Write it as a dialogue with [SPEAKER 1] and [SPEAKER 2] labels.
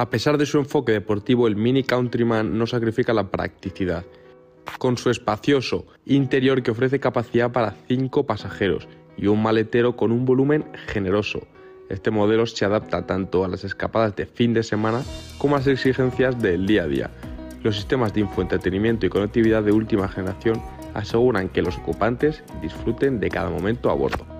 [SPEAKER 1] A pesar de su enfoque deportivo, el Mini Countryman no sacrifica la practicidad, con su espacioso interior que ofrece capacidad para 5 pasajeros y un maletero con un volumen generoso. Este modelo se adapta tanto a las escapadas de fin de semana como a las exigencias del día a día. Los sistemas de infoentretenimiento y conectividad de última generación aseguran que los ocupantes disfruten de cada momento a bordo.